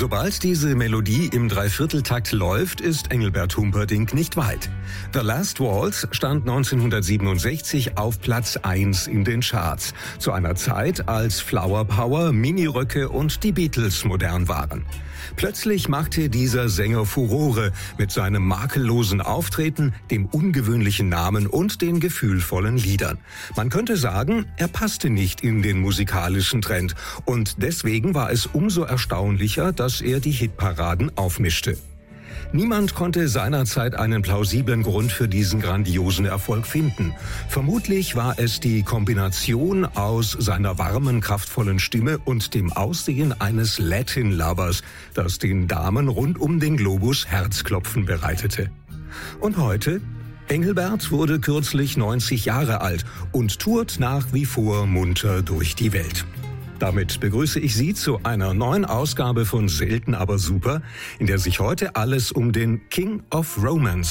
Sobald diese Melodie im Dreivierteltakt läuft, ist Engelbert Humperdinck nicht weit. The Last Waltz stand 1967 auf Platz 1 in den Charts, zu einer Zeit, als Flower Power, Miniröcke und die Beatles modern waren. Plötzlich machte dieser Sänger Furore mit seinem makellosen Auftreten, dem ungewöhnlichen Namen und den gefühlvollen Liedern. Man könnte sagen, er passte nicht in den musikalischen Trend und deswegen war es umso erstaunlicher, dass er die Hitparaden aufmischte. Niemand konnte seinerzeit einen plausiblen Grund für diesen grandiosen Erfolg finden. Vermutlich war es die Kombination aus seiner warmen, kraftvollen Stimme und dem Aussehen eines Latin-Lovers, das den Damen rund um den Globus Herzklopfen bereitete. Und heute? Engelbert wurde kürzlich 90 Jahre alt und tourt nach wie vor munter durch die Welt. Damit begrüße ich Sie zu einer neuen Ausgabe von Selten aber super, in der sich heute alles um den King of Romance